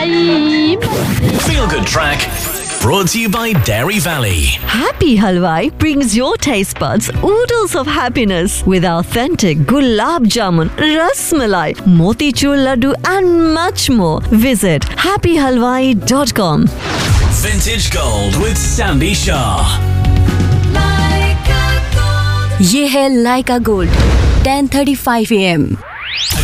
हलवाई। Feel Good Track, brought to you by Dairy Valley. Happy Halwai brings your taste buds oodles of happiness with authentic gulab jamun, ras malai, motichur laddu and much more. Visit happyhalwai.com. Vintage Gold with Sandy Shah. ये है लाइका gold 10:35 AM।